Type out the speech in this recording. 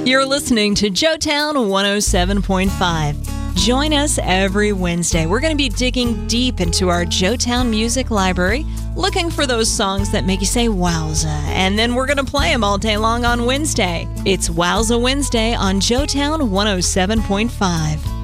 You're listening to Joetown 107.5. Join us every Wednesday. We're going to be digging deep into our Joetown Music Library, looking for those songs that make you say wowza, and then we're going to play them all day long on Wednesday. It's Wowza Wednesday on Joetown 107.5.